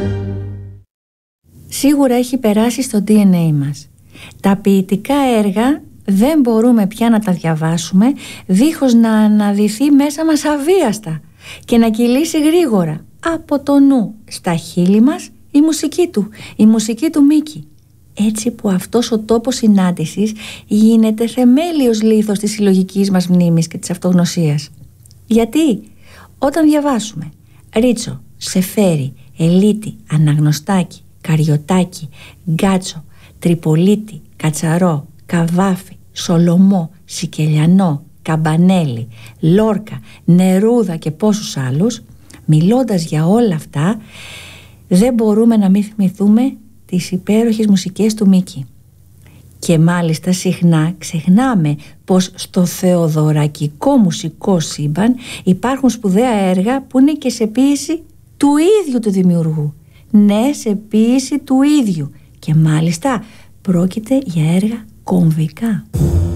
Σίγουρα έχει περάσει στο DNA μας. Τα ποιητικά έργα δεν μπορούμε πια να τα διαβάσουμε δίχως να αναδυθεί μέσα μας αβίαστα και να κυλήσει γρήγορα από το νου στα χείλη μας η μουσική του Μίκη. Έτσι που αυτός ο τόπος συνάντησης γίνεται θεμέλιος λίθος της συλλογικής μας μνήμης και της αυτογνωσίας. Γιατί όταν διαβάσουμε Ρίτσο, Σεφέρι, Ελίτη, Αναγνωστάκη, Καριωτάκη, Γκάτσο, Τριπολίτη, Κατσαρό, Καβάφη, Σολομό, Σικελιανό, Καμπανέλη, Λόρκα, Νερούδα και πόσους άλλους, μιλώντας για όλα αυτά, δεν μπορούμε να μην θυμηθούμε τις υπέροχες μουσικές του Μίκη. Και μάλιστα συχνά ξεχνάμε πως στο θεοδωρακικό μουσικό σύμπαν υπάρχουν σπουδαία έργα που είναι και σε ποίηση του ίδιου του δημιουργού. Ναι, σε ποίηση του ίδιου. Και μάλιστα πρόκειται για έργα κομβικά.